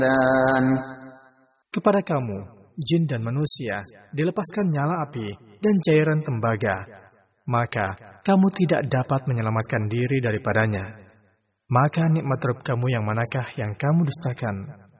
Kepada kamu, jin dan manusia, dilepaskan nyala api dan cairan tembaga, maka kamu tidak dapat menyelamatkan diri daripadanya. Maka nikmat Rabb kamu yang manakah yang kamu dustakan?